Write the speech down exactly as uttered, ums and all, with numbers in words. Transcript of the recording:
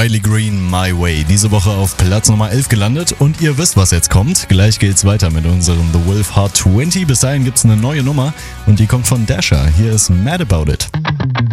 Riley Green, My Way. Diese Woche auf Platz Nummer elf gelandet und ihr wisst, was jetzt kommt. Gleich geht's weiter mit unserem The Wolf Hot zwanzig. Bis dahin gibt's eine neue Nummer und die kommt von Dasher. Hier ist Mad About It.